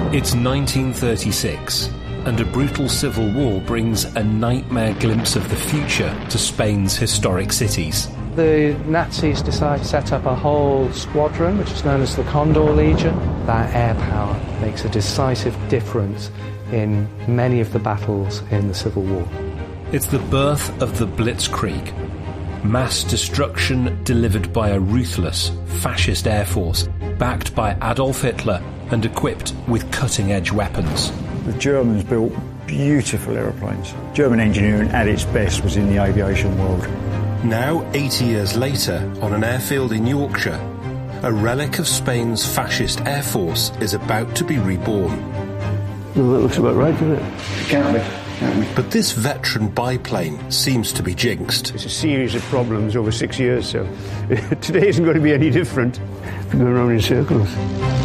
It's 1936, and a brutal civil war brings a nightmare glimpse of the future to Spain's historic cities. The Nazis decide to set up a whole squadron, which is known as the Condor Legion. That air power makes a decisive difference in many of the battles in the Civil War. It's the birth of the Blitzkrieg, mass destruction delivered by a ruthless, fascist air force, backed by Adolf Hitler and equipped with cutting-edge weapons. The Germans built beautiful aeroplanes. German engineering at its best was in the aviation world. Now, 80 years later, on an airfield in Yorkshire, a relic of Spain's fascist air force is about to be reborn. Well, that looks about right, doesn't it? Can't be. But this veteran biplane seems to be jinxed. It's a series of problems over 6 years, so today isn't going to be any different. We're going around in circles.